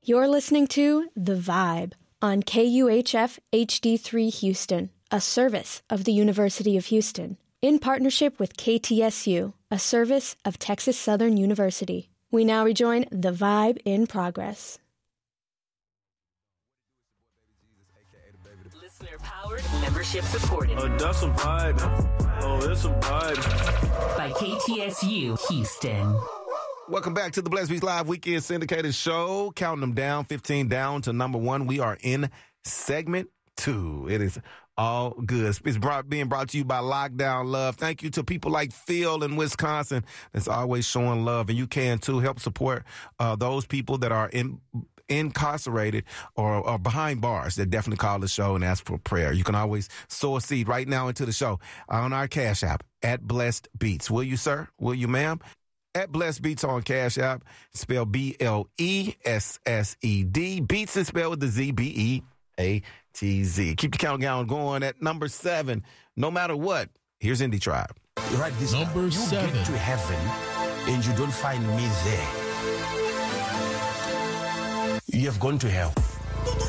You're listening to The Vibe on KUHF HD3 Houston, a service of the University of Houston, in partnership with KTSU, a service of Texas Southern University. We now rejoin The Vibe in progress. Listener-powered, membership-supported. That's a vibe. Oh, it's a vibe. By KTSU Houston. Welcome back to the Blessed Beats Live Weekend Syndicated Show. Counting them down, 15 down to number 1. We are in segment 2. It is all good. It's being brought to you by Lockdown Love. Thank you to people like Phil in Wisconsin that's always showing love. And you can, too, help support those people that are incarcerated or behind bars that definitely call the show and ask for prayer. You can always sow a seed right now into the show on our Cash App at Blessed Beats. Will you, sir? Will you, ma'am? At Blessed Beats on Cash App, spelled BLESSED. Beats is spelled with the Z, BEATZ. Keep the countdown going at number 7. No matter what, here's Indie Tribe. Right, this number 7. You get to heaven and you don't find me there. You have gone to hell.